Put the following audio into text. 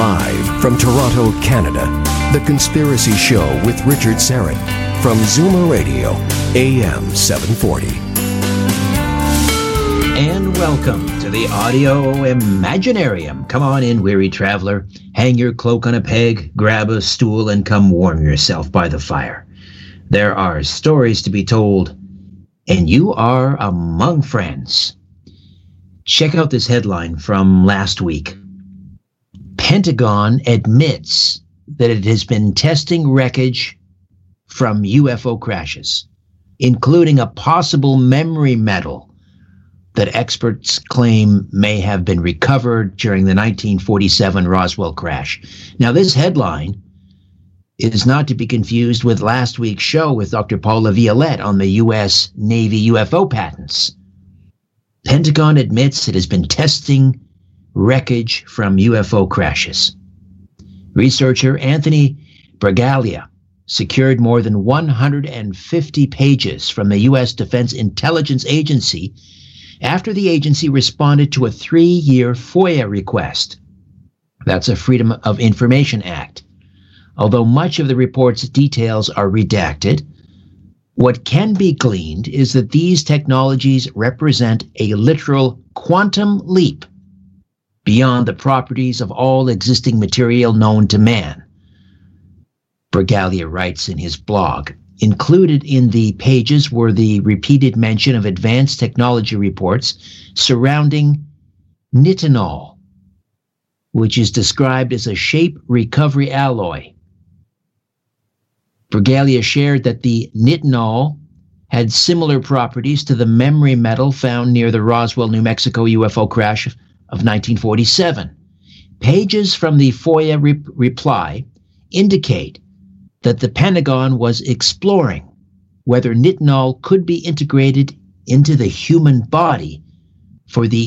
Live from Toronto, Canada, The Conspiracy Show with Richard Syrett from Zoomer Radio, AM 740. And welcome to the Audio Imaginarium. Come on in, weary traveler. Hang your cloak on a peg, grab a stool, and come warm yourself by the fire. There are stories to be told, and you are among friends. Check out this headline from last week. Pentagon admits that it has been testing wreckage from UFO crashes, including a possible memory metal that experts claim may have been recovered during the 1947 Roswell crash. Now, this headline is not to be confused with last week's show with Dr. Paul LaViolette on the U.S. Navy UFO patents. Pentagon admits it has been testing wreckage from UFO crashes. Researcher Anthony Bragalia secured more than 150 pages from the U.S. Defense Intelligence Agency after the agency responded to a 3-year FOIA request. That's a Freedom of Information Act. Although much of the report's details are redacted, what can be gleaned is that these technologies represent a literal quantum leap beyond the properties of all existing material known to man. Bragalia writes in his blog, included in the pages were the repeated mention of advanced technology reports surrounding nitinol, which is described as a shape recovery alloy. Bragalia shared that the nitinol had similar properties to the memory metal found near the Roswell, New Mexico UFO crash of 1947. Pages from the FOIA reply indicate that the Pentagon was exploring whether nitinol could be integrated into the human body for the